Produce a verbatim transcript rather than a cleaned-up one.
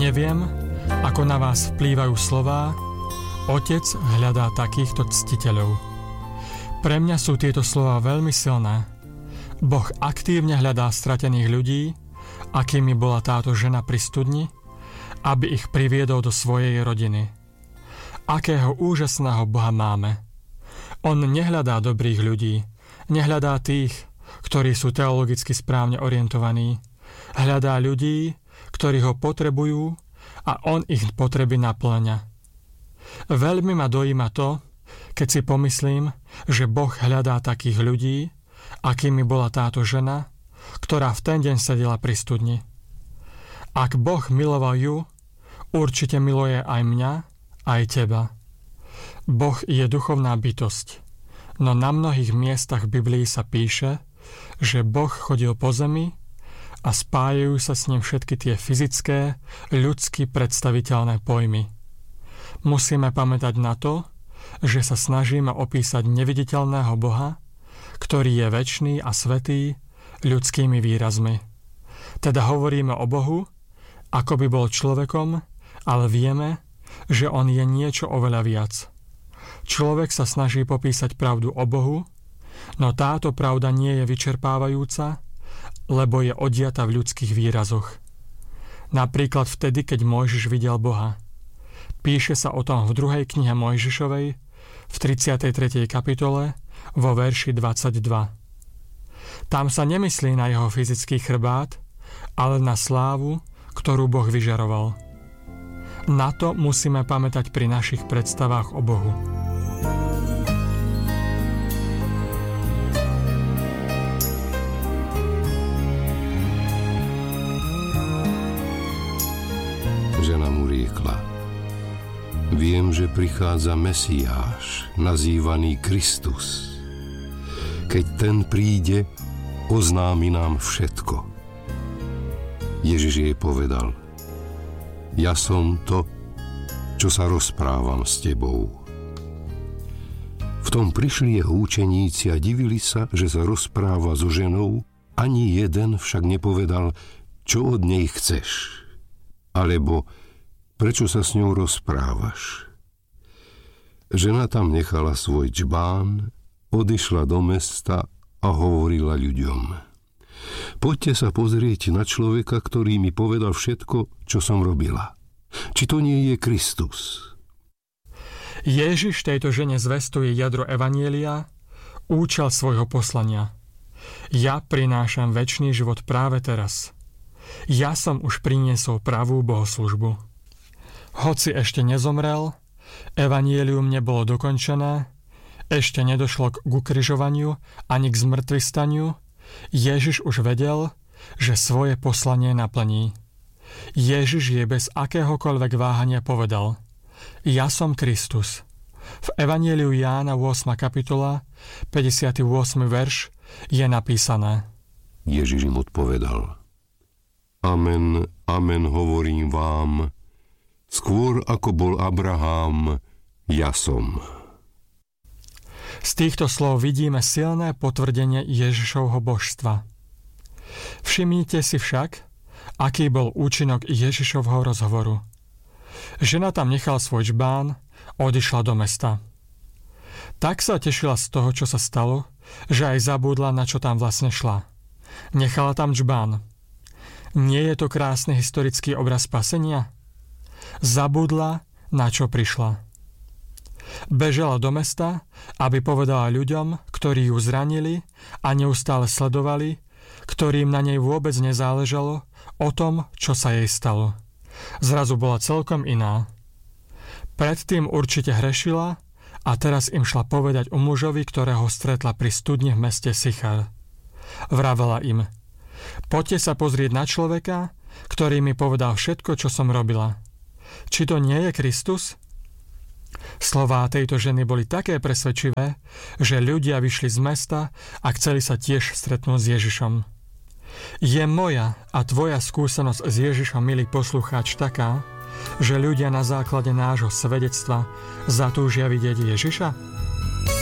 Neviem, ako na vás vplývajú slová, Otec hľadá takýchto ctiteľov. Pre mňa sú tieto slová veľmi silné. Boh aktívne hľadá stratených ľudí, akými bola táto žena pri studni, aby ich priviedol do svojej rodiny. Akého úžasného Boha máme. On nehľadá dobrých ľudí, nehľadá tých, ktorí sú teologicky správne orientovaní. Hľadá ľudí, ktorí ho potrebujú a on ich potreby napĺňa. Veľmi ma dojíma to, keď si pomyslím, že Boh hľadá takých ľudí, akými bola táto žena, ktorá v ten deň sedela pri studni. Ak Boh miloval ju, určite miluje aj mňa, aj teba. Boh je duchovná bytosť, no na mnohých miestach v Biblii sa píše, že Boh chodil po zemi a spájajú sa s ním všetky tie fyzické, ľudsky predstaviteľné pojmy. Musíme pamätať na to, že sa snažíme opísať neviditeľného Boha, ktorý je večný a svätý ľudskými výrazmi. Teda hovoríme o Bohu, ako by bol človekom, ale vieme, že on je niečo oveľa viac. Človek sa snaží popísať pravdu o Bohu, no táto pravda nie je vyčerpávajúca, lebo je odjata v ľudských výrazoch. Napríklad vtedy, keď Mojžiš videl Boha. Píše sa o tom v druhej knihe Mojžišovej, v tridsiatej tretej kapitole, vo verši dvadsaťdva. Tam sa nemyslí na jeho fyzický chrbát, ale na slávu, ktorú Boh vyžaroval. Na to musíme pamätať pri našich predstavách o Bohu. Žena mu riekla: Viem, že prichádza Mesiáš, nazývaný Kristus. Keď ten príde, oznámi nám všetko. Ježiš jej povedal: Ja som to, čo sa rozprávam s tebou. V tom prišli jeho učeníci a divili sa, že sa rozpráva so ženou, ani jeden však nepovedal, čo od nej chceš, alebo prečo sa s ňou rozprávaš. Žena tam nechala svoj džbán, odišla do mesta a hovorila ľuďom: Poďte sa pozrieť na človeka, ktorý mi povedal všetko, čo som robila. Či to nie je Kristus? Ježiš tejto žene zvestuje jadro evanjelia, účel svojho poslania. Ja prinášam večný život práve teraz. Ja som už priniesol pravú bohoslužbu. Hoci ešte nezomrel, evanjelium nebolo dokončené, ešte nedošlo k ukrižovaniu ani k zmŕtvystaniu, Ježiš už vedel, že svoje poslanie naplní. Ježiš je bez akéhokoľvek váhania povedal: Ja som Kristus. V evanjeliu Jána ôsma kapitola, päťdesiaty ôsmy verš je napísané: Ježiš im odpovedal: Amen, amen hovorím vám, skôr ako bol Abraham, ja som. Z týchto slov vidíme silné potvrdenie Ježišovho božstva. Všimnite si však, aký bol účinok Ježišovho rozhovoru. Žena tam nechala svoj džbán, odišla do mesta. Tak sa tešila z toho, čo sa stalo, že aj zabudla, na čo tam vlastne šla. Nechala tam džbán. Nie je to krásny historický obraz spasenia? Zabudla, na čo prišla. Bežala do mesta, aby povedala ľuďom, ktorí ju zranili a neustále sledovali, ktorým na nej vôbec nezáležalo, o tom, čo sa jej stalo. Zrazu bola celkom iná. Predtým určite hrešila a teraz im šla povedať o mužovi, ktorého stretla pri studni v meste Sichar. Vravela im: Poďte sa pozrieť na človeka, ktorý mi povedal všetko, čo som robila. Či to nie je Kristus? Slová tejto ženy boli také presvedčivé, že ľudia vyšli z mesta a chceli sa tiež stretnúť s Ježišom. Je moja a tvoja skúsenosť s Ježišom, milý poslucháč, taká, že ľudia na základe nášho svedectva zatúžia vidieť Ježiša?